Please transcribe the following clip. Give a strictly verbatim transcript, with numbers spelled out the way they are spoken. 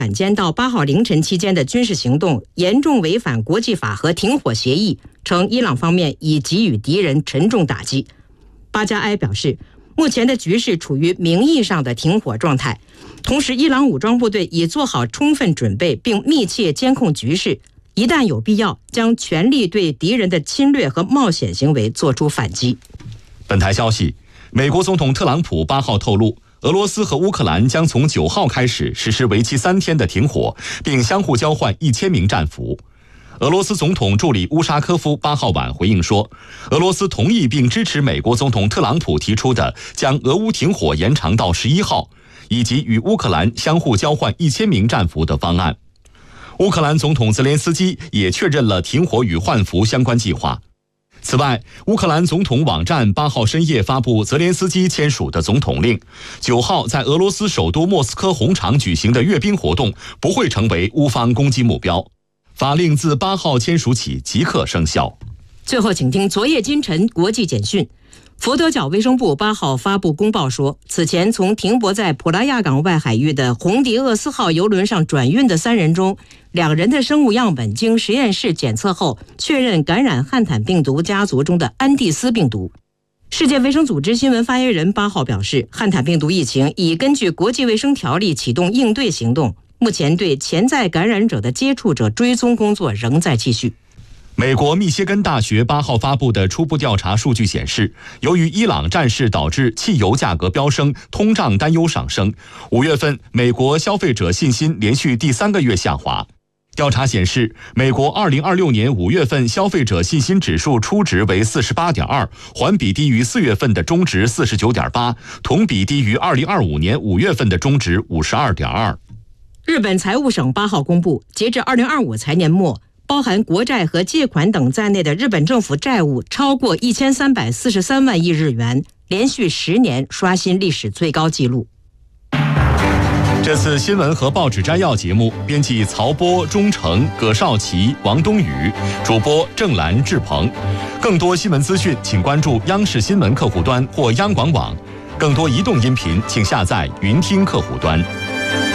晚间到八号凌晨期间的军事行动严重违反国际法和停火协议，称伊朗方面已给予敌人沉重打击。巴加埃表示，目前的局势处于名义上的停火状态，同时伊朗武装部队已做好充分准备，并密切监控局势，一旦有必要，将全力对敌人的侵略和冒险行为作出反击。 本台消息，美国总统特朗普八号透露，俄罗斯和乌克兰将从九号开始实施为期三天的停火，并相互交换一千名战俘。俄罗斯总统助理乌沙科夫八号晚回应说，俄罗斯同意并支持美国总统特朗普提出的将俄乌停火延长到十一号，以及与乌克兰相互交换一千名战俘的方案。乌克兰总统泽连斯基也确认了停火与换俘相关计划。此外，乌克兰总统网站八号深夜发布泽连斯基签署的总统令，九号在俄罗斯首都莫斯科红场举行的阅兵活动不会成为乌方攻击目标。法令自八号签署起即刻生效。 最后，请听昨夜今晨国际简讯。佛得角卫生部八号发布公报说，此前从停泊在普拉亚港外海域的红迪厄斯号邮轮上转运的三人中，两人的生物样本经实验室检测后，确认感染汉坦病毒家族中的安地斯病毒。世界卫生组织新闻发言人八号表示，汉坦病毒疫情已根据国际卫生条例启动应对行动，目前对潜在感染者的接触者追踪工作仍在继续。 美国密歇根大学八号发布的初步调查数据显示，由于伊朗战事导致汽油价格飙升，通胀担忧上升，五月份美国消费者信心连续第三个月下滑。调查显示，美国二零二六年五月份消费者信心指数初值为 四十八点二， 环比低于四月份的中值 四十九点八， 同比低于二零二五年五月份的中值 五十二点二。 日本财务省八号公布，截至二零二五财年末，包含国债和借款等在内的日本政府债务超过一千三百四十三万亿日元，连续十年刷新历史最高纪录。 这次新闻和报纸摘要节目，编辑曹波、钟诚、葛少奇、王冬雨，主播郑兰、志鹏。更多新闻资讯，请关注央视新闻客户端或央广网。更多移动音频，请下载云听客户端。